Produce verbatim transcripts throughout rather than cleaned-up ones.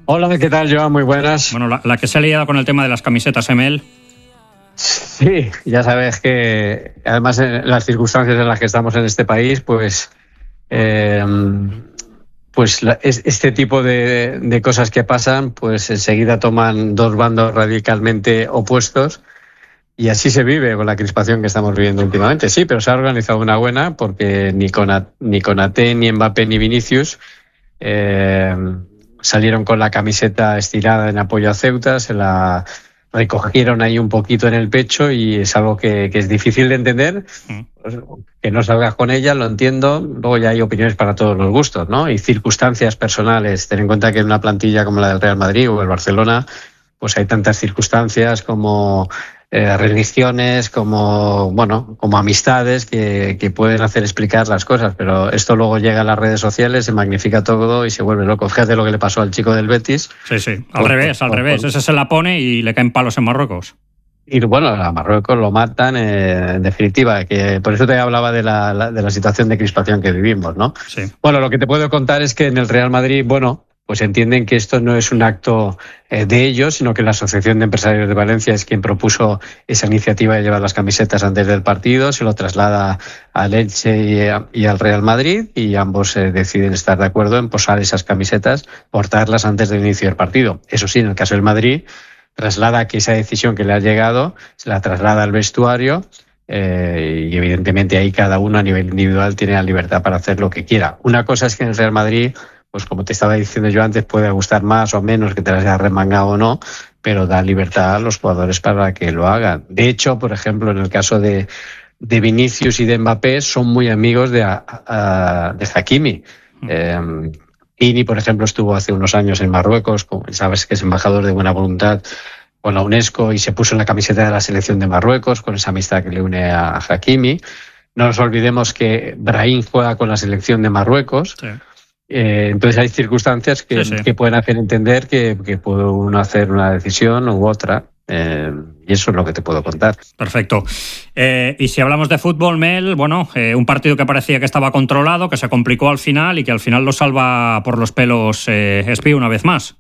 Hola, ¿qué tal, Joan? Muy buenas. Bueno, la, la que se ha liado con el tema de las camisetas, Emel. Sí, ya sabes que además en las circunstancias en las que estamos en este país, pues, eh, pues la, es, este tipo de, de cosas que pasan, pues enseguida toman dos bandos radicalmente opuestos y así se vive con la crispación que estamos viviendo últimamente. Sí, pero se ha organizado una buena porque ni con ni Konaté, ni Mbappé, ni Vinicius eh, salieron con la camiseta estirada en apoyo a Ceuta, se la recogieron ahí un poquito en el pecho y es algo que, que es difícil de entender. Pues, que no salgas con ella, lo entiendo. Luego ya hay opiniones para todos los gustos, ¿no? Y circunstancias personales. Ten en cuenta que en una plantilla como la del Real Madrid o el Barcelona, pues hay tantas circunstancias como eh, religiones, como bueno, como amistades que, que pueden hacer explicar las cosas, pero esto luego llega a las redes sociales, se magnifica todo y se vuelve loco. Fíjate lo que le pasó al chico del Betis. Sí, sí, al por, revés, por, al por, revés. Por... Ese se la pone y le caen palos en Marruecos. Y bueno, a Marruecos lo matan, eh, en definitiva, que por eso te hablaba de la, la, de la situación de crispación que vivimos, ¿no? Sí. Bueno, lo que te puedo contar es que en el Real Madrid, bueno, pues entienden que esto no es un acto eh, de ellos, sino que la Asociación de Empresarios de Valencia es quien propuso esa iniciativa de llevar las camisetas antes del partido, se lo traslada al Elche y, a, y al Real Madrid y ambos eh, deciden estar de acuerdo en posar esas camisetas, portarlas antes del inicio del partido. Eso sí, en el caso del Madrid, traslada que esa decisión que le ha llegado, se la traslada al vestuario eh, y evidentemente ahí cada uno a nivel individual tiene la libertad para hacer lo que quiera. Una cosa es que en el Real Madrid, pues como te estaba diciendo yo antes, puede gustar más o menos que te las haya remangado o no, pero da libertad a los jugadores para que lo hagan. De hecho, por ejemplo, en el caso de, de Vinicius y de Mbappé, son muy amigos de, a, a, de Hakimi. Eh, Ini, por ejemplo, estuvo hace unos años en Marruecos, como sabes que es embajador de buena voluntad con la UNESCO y se puso en la camiseta de la selección de Marruecos con esa amistad que le une a Hakimi. No nos olvidemos que Brahim juega con la selección de Marruecos. Sí. Eh, entonces hay circunstancias que, sí, sí. que pueden hacer entender que, que puede uno hacer una decisión u otra. Eh, y eso es lo que te puedo contar. Perfecto. Eh, y si hablamos de fútbol, Mel, bueno, eh, un partido que parecía que estaba controlado, que se complicó al final y que al final lo salva por los pelos eh, Espí una vez más.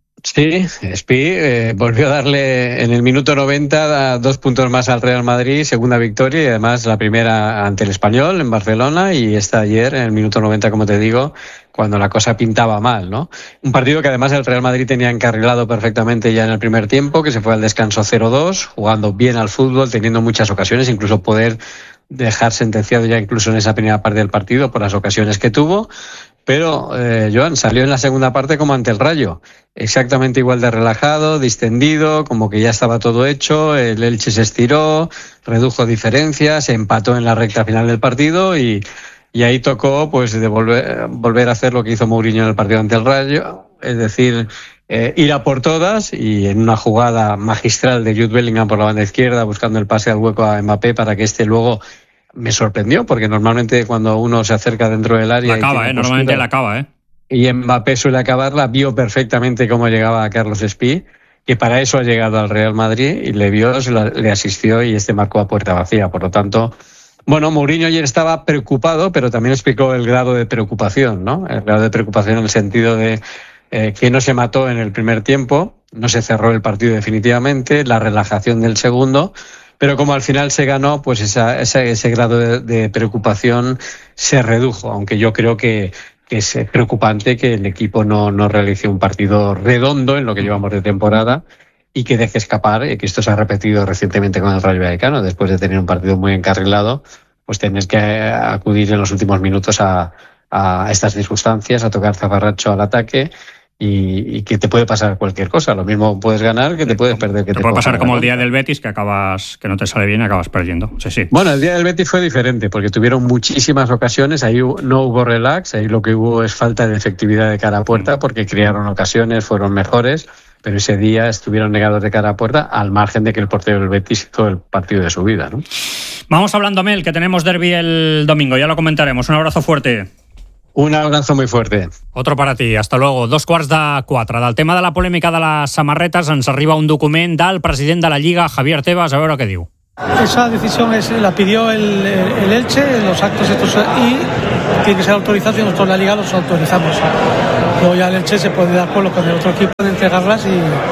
Sí, Espí eh, volvió a darle en el minuto noventa dos puntos más al Real Madrid, segunda victoria y además la primera ante el Español en Barcelona y esta ayer en el minuto noventa, como te digo, cuando la cosa pintaba mal, ¿no? Un partido que además el Real Madrid tenía encarrilado perfectamente ya en el primer tiempo, que se fue al descanso cero dos, jugando bien al fútbol, teniendo muchas ocasiones, incluso poder dejar sentenciado ya incluso en esa primera parte del partido por las ocasiones que tuvo. Pero, eh, Joan, salió en la segunda parte como ante el Rayo. Exactamente igual de relajado, distendido, como que ya estaba todo hecho. El Elche se estiró, redujo diferencias, empató en la recta final del partido y, y ahí tocó pues de volver, volver a hacer lo que hizo Mourinho en el partido ante el Rayo. Es decir, eh, ir a por todas y en una jugada magistral de Jude Bellingham por la banda izquierda, buscando el pase al hueco a Mbappé para que este luego... Me sorprendió, porque normalmente cuando uno se acerca dentro del área... La acaba, ¿eh? Normalmente la acaba, ¿eh? Y Mbappé suele acabarla, vio perfectamente cómo llegaba a Carlos Espí, que para eso ha llegado al Real Madrid, y le vio, le asistió y este marcó a puerta vacía. Por lo tanto, bueno, Mourinho ayer estaba preocupado, pero también explicó el grado de preocupación, ¿no? El grado de preocupación en el sentido de eh, que no se mató en el primer tiempo, no se cerró el partido definitivamente, la relajación del segundo... Pero como al final se ganó, pues esa, esa, ese grado de, de preocupación se redujo, aunque yo creo que, que es preocupante que el equipo no, no realice un partido redondo en lo que llevamos de temporada y que deje escapar, y que esto se ha repetido recientemente con el Rayo Vallecano, después de tener un partido muy encarrilado, pues tener que acudir en los últimos minutos a, a estas circunstancias, a tocar zafarrancho al ataque. Y, y que te puede pasar cualquier cosa. Lo mismo puedes ganar que te puedes perder. Que te, te puede pasar como el día del Betis, que acabas que no te sale bien y acabas perdiendo. Sí, sí. Bueno, el día del Betis fue diferente, porque tuvieron muchísimas ocasiones. Ahí no hubo relax, ahí lo que hubo es falta de efectividad de cara a puerta, porque crearon ocasiones, fueron mejores, pero ese día estuvieron negados de cara a puerta, al margen de que el portero del Betis hizo el partido de su vida, ¿no? Vamos hablando, Mel, que tenemos derbi el domingo, ya lo comentaremos. Un abrazo fuerte. Un abrazo muy fuerte. Otro para ti, hasta luego. Dos quarts de quatre. Del tema de la polèmica de les samarretes ens arriba un document del president de la Lliga, Javier Tebas, a veure què diu. Esa decisión es, la pidió el, el Elche, los actos estos, y tiene que ser autorizado y nosotros la Liga los autorizamos. luego ya el Elche se pone de acuerdo con el otro equipo en entregarlas y,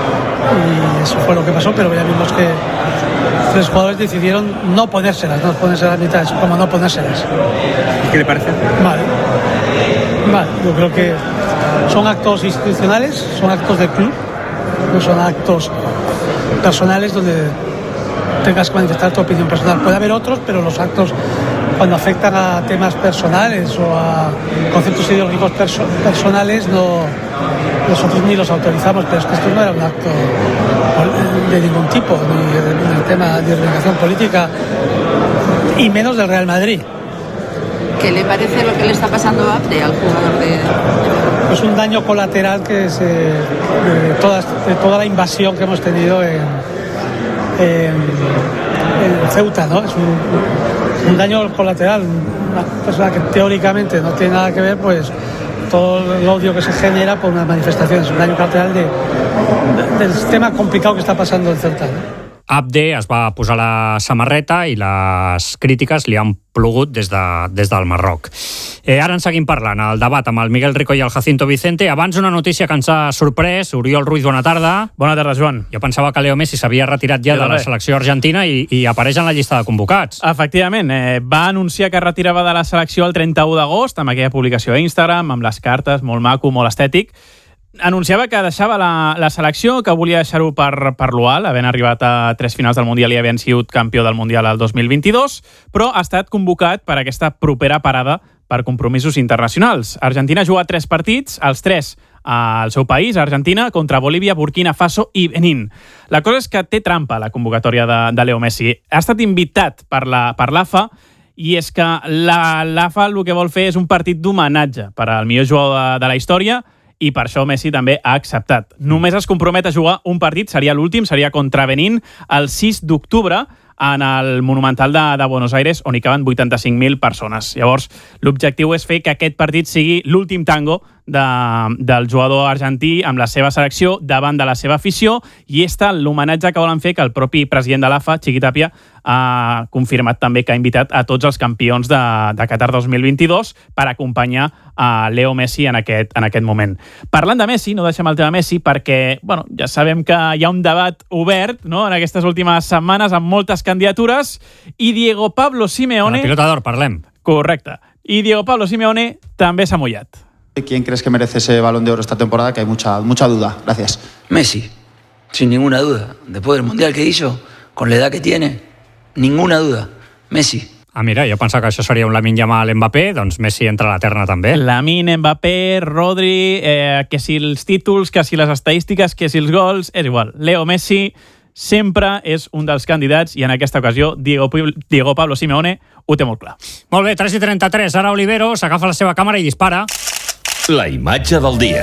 y eso fue lo que pasó, pero ya vimos que tres jugadores decidieron no ponérselas, no ponérselas a mitad, es como no ponérselas. ¿Qué le parece? Vale, vale, yo creo que son actos institucionales, son actos del club, no son actos personales donde tengas que manifestar tu opinión personal. Puede haber otros, pero los actos cuando afectan a temas personales o a conceptos ideológicos perso- personales no, nosotros ni los autorizamos, pero es que esto no era un acto de ningún tipo, ni de, ni de tema de organización política y menos del Real Madrid. ¿Qué le parece lo que le está pasando a Abde, al jugador de, de Es un daño colateral que se, de, toda, de toda la invasión que hemos tenido en, en, en Ceuta, ¿no? Es un, un daño colateral. Una persona que teóricamente no tiene nada que ver, pues todo el odio que se genera por unas manifestaciones, un daño colateral de, de, del tema complicado que está pasando en Ceuta, ¿no? Abde es va posar la samarreta i les crítiques li han plogut des, de, des del Marroc. Eh, ara en seguim parlant, el debat amb el Miguel Rico i el Jacinto Vicente. Abans una notícia que ens ha sorprès. Oriol Ruiz, bona tarda. Bona tarda, Joan. Jo pensava que Leo Messi s'havia retirat ja sí, de la selecció argentina i, i apareix en la llista de convocats. Efectivament, eh, va anunciar que es retirava de la selecció el trenta-u d'agost, amb aquella publicació a Instagram, amb les cartes, molt maco, molt estètic. Anunciava que deixava la, la selecció, que volia deixar-ho per, per l'U A L, havent arribat a tres finals del Mundial i havent sigut campió del Mundial el dos mil vint-i-dos, però ha estat convocat per aquesta propera parada per compromisos internacionals. Argentina ha jugat tres partits, els tres al seu país, Argentina, contra Bolívia, Burkina Faso i Benín. La cosa és que té trampa la convocatòria de, de Leo Messi. Ha estat invitat per la, per l'A F A i és que la, l'A F A el que vol fer és un partit d'homenatge per al millor jugador de, de la història, i per això Messi també ha acceptat. Només es compromet a jugar un partit, seria l'últim, seria contra Benín, el sis d'octubre, en el Monumental de, de Buenos Aires, on hi caben vuitanta-cinc mil persones. Llavors, l'objectiu és fer que aquest partit sigui l'últim tango de, del jugador argentí amb la seva selecció davant de la seva afició, i és tal l'homenatge que volen fer que el propi president de l'A F A, Chiqui Tapia, ha confirmat també que ha invitat a tots els campions de, de Qatar dos mil vint-i-dos per acompanyar a Leo Messi en aquest, en aquest moment. Parlant de Messi, no deixem el tema Messi perquè, bueno, ja sabem que hi ha un debat obert, no?, en aquestes últimes setmanes amb moltes candidatures, i Diego Pablo Simeone... La pilota d'or, parlem. Correcte. I Diego Pablo Simeone també s'ha mullat. ¿Quién crees que merece ese Balón de Oro esta temporada? Que hay mucha, mucha duda. Gracias. Messi, sin ninguna duda. Después del Mundial que hizo, con la edad que tiene, ninguna duda. Messi. Ah, mira, jo pensava que això seria un Lamine Yamal Mbappé, doncs Messi entra a la terna també. Lamine, Mbappé, Rodri, eh, que si els títols, que si les estadístiques, que si els gols, és igual. Leo Messi sempre és un dels candidats i en aquesta ocasió Diego, Diego Pablo Simeone ho té molt clar. Molt bé, tres i trenta-tres, ara Olivero s'agafa la seva càmera i dispara. La imatge del dia.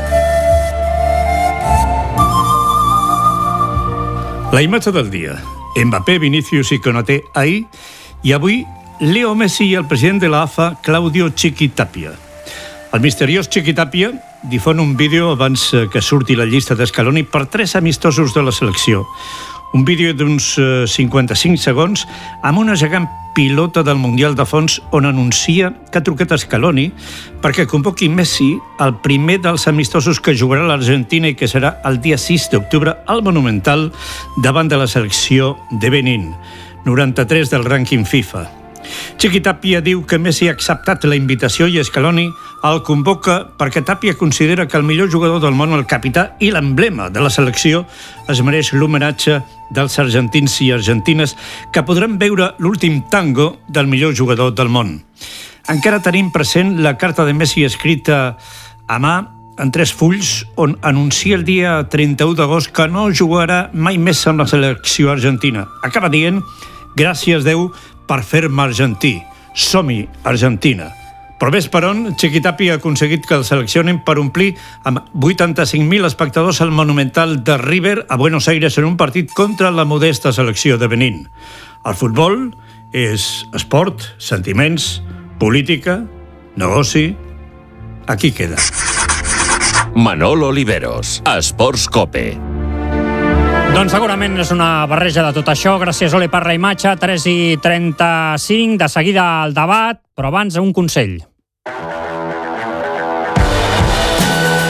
La imatge del dia. Mbappé, Vinícius i Konaté ahir, i avui Leo Messi i el president de la A F A, Claudio Chiqui Tapia. El misteriós Chiqui Tapia difon un vídeo abans que surti la llista d'Escaloni per tres amistosos de la selecció. Un vídeo d'uns cinquanta-cinc segons amb una gegant pilota del Mundial de fons on anuncia que ha trucat a Scaloni perquè convoqui Messi el primer dels amistosos que jugarà l'Argentina i que serà el dia sis d'octubre al Monumental davant de la selecció de Benín, noranta-tres del rànquing FIFA. Chiqui Tapia diu que Messi ha acceptat la invitació i Scaloni el convoca perquè Tapia considera que el millor jugador del món, el capità i l'emblema de la selecció, es mereix l'homenatge dels argentins i argentines que podran veure l'últim tango del millor jugador del món. Encara tenim present la carta de Messi escrita a mà en tres fulls on anuncia el dia trenta-u d'agost que no jugarà mai més amb la selecció argentina. Acaba dient: gràcies Déu per fer-me argentí. Som-hi, Argentina. Però ves per on, Chiqui Tapia ha aconseguit que el seleccionen per omplir amb vuitanta-cinc mil espectadors al Monumental de River a Buenos Aires en un partit contra la modesta selecció de Benín. El futbol és esport, sentiments, política, negoci... Aquí queda. Manolo Oliveros, Esports Cope. Doncs segurament és una barreja de tot això. Gràcies, Ole, per la imatge. tres i trenta-cinc, de seguida el debat, però abans un consell.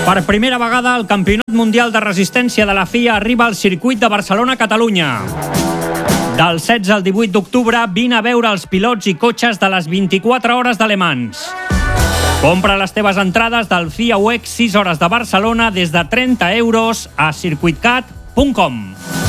Per primera vegada, el Campionat Mundial de Resistència de la F I A arriba al circuit de Barcelona-Catalunya. Del setze al divuit d'octubre, vine a veure els pilots i cotxes de les vint-i-quatre hores de Le Mans. Compra les teves entrades del F I A W E C sis hores de Barcelona des de trenta euros a circuitcat punt com.